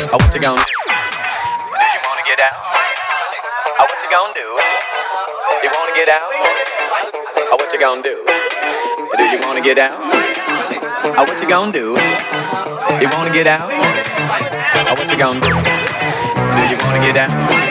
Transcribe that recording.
Oh, what you gonna do? Do you wanna get out? Oh, what you gonna do? You wanna get out? Oh, what you gonna do? Do you wanna get out? Oh, what you gonna do? You wanna get out? Oh, what you gonna do? Do you wanna get out?